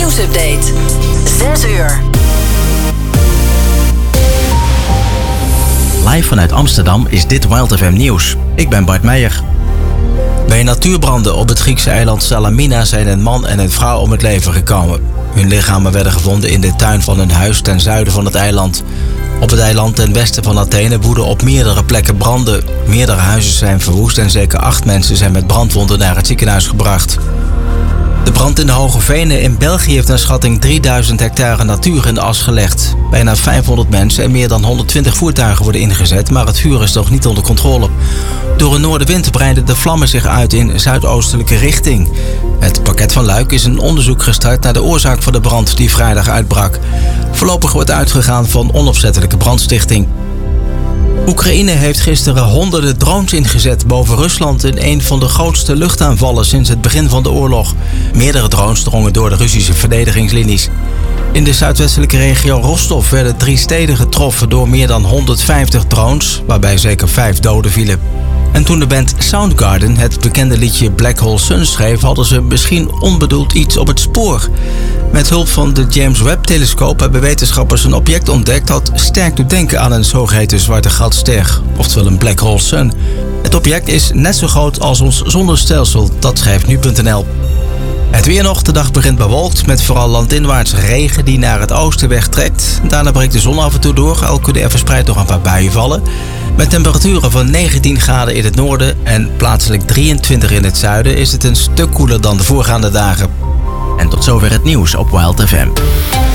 nieuwsupdate. 6 uur. Live vanuit Amsterdam is dit Wild FM Nieuws. Ik ben Bart Meijer. Bij natuurbranden op het Griekse eiland Salamina zijn een man en een vrouw om het leven gekomen. Hun lichamen werden gevonden in de tuin van hun huis ten zuiden van het eiland. Op het eiland ten westen van Athene woeden op meerdere plekken branden. Meerdere huizen zijn verwoest en zeker 8 mensen zijn met brandwonden naar het ziekenhuis gebracht. De brand in de Hoge Venen in België heeft naar schatting 3000 hectare natuur in de as gelegd. Bijna 500 mensen en meer dan 120 voertuigen worden ingezet, maar het vuur is nog niet onder controle. Door een noordenwind breiden de vlammen zich uit in zuidoostelijke richting. Het parket van Luik is een onderzoek gestart naar de oorzaak van de brand die vrijdag uitbrak. Voorlopig wordt uitgegaan van onopzettelijke brandstichting. Oekraïne heeft gisteren honderden drones ingezet boven Rusland in een van de grootste luchtaanvallen sinds het begin van de oorlog. Meerdere drones drongen door de Russische verdedigingslinies. In de zuidwestelijke regio Rostov werden 3 steden getroffen door meer dan 150 drones, waarbij zeker 5 doden vielen. En toen de band Soundgarden het bekende liedje Black Hole Sun schreef, hadden ze misschien onbedoeld iets op het spoor. Met hulp van de James Webb-telescoop hebben wetenschappers een object ontdekt dat sterk doet denken aan een zogeheten zwarte gatster, oftewel een Black Hole Sun. Het object is net zo groot als ons zonnestelsel, dat schrijft nu.nl. Het weer nog, de dag begint bewolkt met vooral landinwaarts regen die naar het oosten wegtrekt. Daarna breekt de zon af en toe door, al kunnen er verspreid nog een paar buien vallen. Met temperaturen van 19 graden in het noorden en plaatselijk 23 in het zuiden is het een stuk koeler dan de voorgaande dagen. En tot zover het nieuws op Wild FM.